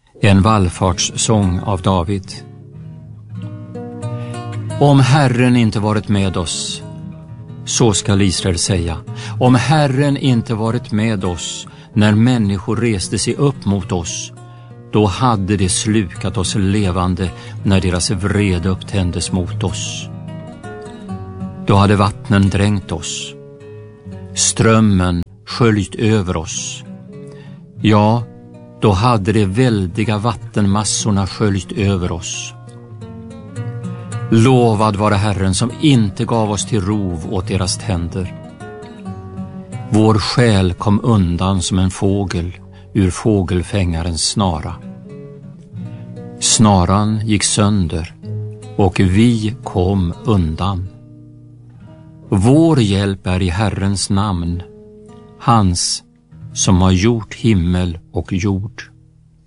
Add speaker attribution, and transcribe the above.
Speaker 1: En vallfartssång av David. Om Herren inte varit med oss, så skall Israel säga, om Herren inte varit med oss när människor reste sig upp mot oss, då hade det slukat oss levande när deras vrede upptändes mot oss. Då hade vattnen dränkt oss, strömmen sköljt över oss. Ja, då hade de väldiga vattenmassorna sköljt över oss. Lovad vare Herren som inte gav oss till rov åt deras tänder. Vår själ kom undan som en fågel ur fågelfängarens snara. Snaran gick sönder och vi kom undan. Vår hjälp är i Herrens namn, hans som har gjort himmel och jord.